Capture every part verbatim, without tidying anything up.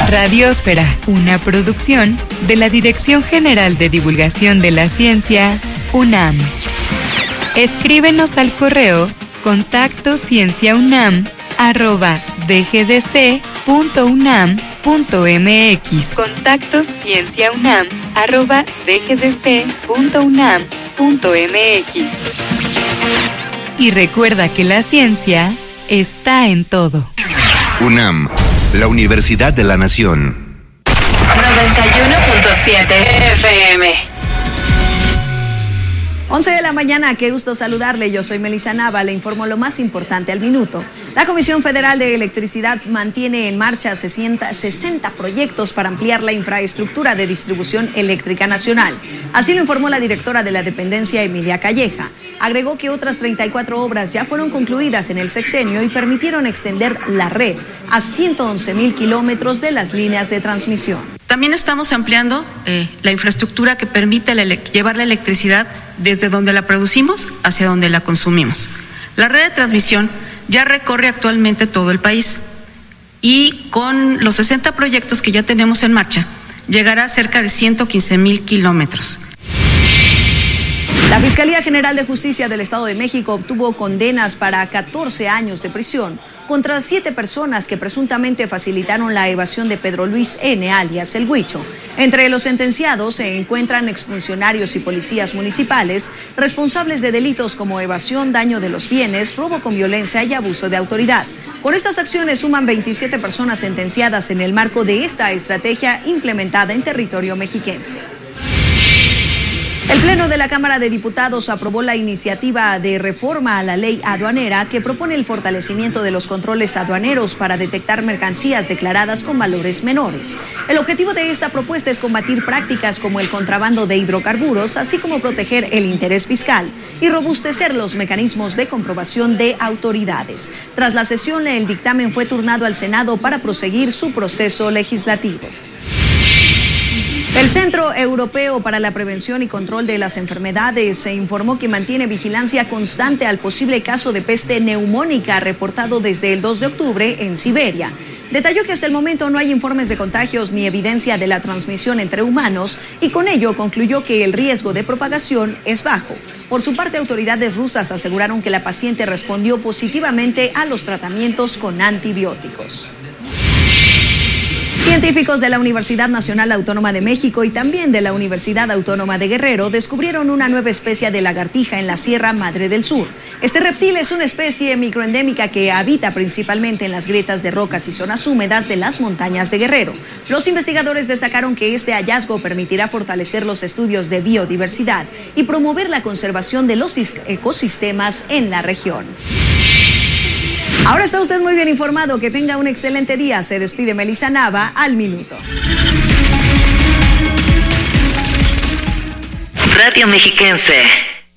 Radiosfera, una producción de la Dirección General de Divulgación de la Ciencia, UNAM. Escríbenos al correo contacto cienciaunam arroba dgdc punto unam punto mx. Contacto cienciaunam arroba dgdc punto unam punto mx. Y recuerda que la ciencia está en todo. UNAM, la Universidad de la Nación. noventa y uno punto siete F M. once de la mañana, qué gusto saludarle. Yo soy Melissa Nava, le informo lo más importante al minuto. La Comisión Federal de Electricidad mantiene en marcha sesenta, sesenta proyectos para ampliar la infraestructura de distribución eléctrica nacional. Así lo informó la directora de la dependencia, Emilia Calleja. Agregó que otras treinta y cuatro obras ya fueron concluidas en el sexenio y permitieron extender la red a ciento once mil kilómetros de las líneas de transmisión. También estamos ampliando eh, la infraestructura que permite la llevar la electricidad desde donde la producimos hacia donde la consumimos. La red de transmisión ya recorre actualmente todo el país y con los sesenta proyectos que ya tenemos en marcha, llegará a cerca de ciento quince mil kilómetros. La Fiscalía General de Justicia del Estado de México obtuvo condenas para catorce años de prisión contra siete personas que presuntamente facilitaron la evasión de Pedro Luis N., alias El Huicho. Entre los sentenciados se encuentran exfuncionarios y policías municipales responsables de delitos como evasión, daño de los bienes, robo con violencia y abuso de autoridad. Con estas acciones suman veintisiete personas sentenciadas en el marco de esta estrategia implementada en territorio mexiquense. El Pleno de la Cámara de Diputados aprobó la iniciativa de reforma a la ley aduanera que propone el fortalecimiento de los controles aduaneros para detectar mercancías declaradas con valores menores. El objetivo de esta propuesta es combatir prácticas como el contrabando de hidrocarburos, así como proteger el interés fiscal y robustecer los mecanismos de comprobación de autoridades. Tras la sesión, el dictamen fue turnado al Senado para proseguir su proceso legislativo. El Centro Europeo para la Prevención y Control de las Enfermedades se informó que mantiene vigilancia constante al posible caso de peste neumónica reportado desde el dos de octubre en Siberia. Detalló que hasta el momento no hay informes de contagios ni evidencia de la transmisión entre humanos y con ello concluyó que el riesgo de propagación es bajo. Por su parte, autoridades rusas aseguraron que la paciente respondió positivamente a los tratamientos con antibióticos. Científicos de la Universidad Nacional Autónoma de México y también de la Universidad Autónoma de Guerrero descubrieron una nueva especie de lagartija en la Sierra Madre del Sur. Este reptil es una especie microendémica que habita principalmente en las grietas de rocas y zonas húmedas de las montañas de Guerrero. Los investigadores destacaron que este hallazgo permitirá fortalecer los estudios de biodiversidad y promover la conservación de los ecosistemas en la región. Ahora está usted muy bien informado. Que tenga un excelente día. Se despide Melissa Nava al minuto. Radio Mexiquense.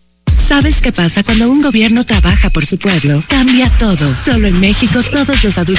¿Sabes qué pasa cuando un gobierno trabaja por su pueblo? Cambia todo. Solo en México todos los adultos